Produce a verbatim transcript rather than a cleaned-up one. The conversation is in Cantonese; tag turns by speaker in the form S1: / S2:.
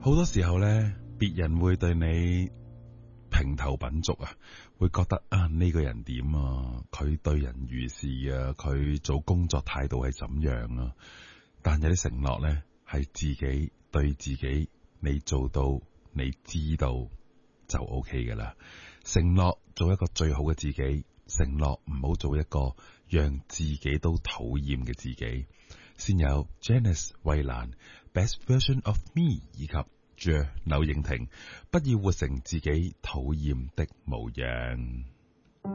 S1: 好多時候呢，別人會對你評頭品足啊，會覺得啊呢個人點啊，佢對人如是啊，佢做工作態度係怎樣啊。但有啲承諾呢，係自己對自己，你做到你知道就 OK 噶啦。承諾做一個最好嘅自己，承諾唔好做一個讓自己都討厭嘅自己。先有 Janice 衛蘭 Best Version of Me 以及 J 柳應廷，不要活成自己討厭的模樣。